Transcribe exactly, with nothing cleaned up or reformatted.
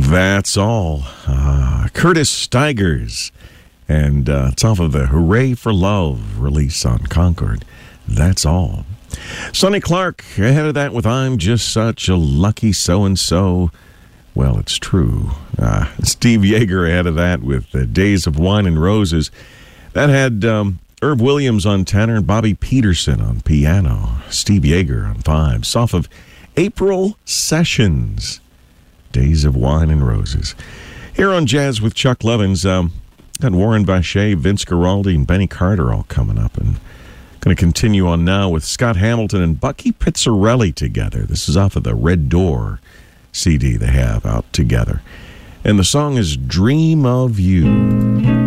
That's all. Uh, Curtis Stigers. And uh, it's off of the Hooray for Love release on Concord. That's all. Sonny Clark ahead of that with I'm Just Such a Lucky So-and-So. Well, it's true. Uh, Steve Yeager ahead of that with uh, Days of Wine and Roses. That had um, Herb Williams on tenor and Bobby Peterson on piano. Steve Yeager on vibes. Off of April Sessions. Days of Wine and Roses. Here on Jazz with Chuck Levins, um, got Warren Vache, Vince Guaraldi, and Benny Carter all coming up. And going to continue on now with Scott Hamilton and Bucky Pizzarelli together. This is off of the Red Door C D they have out together. And the song is Dream of You.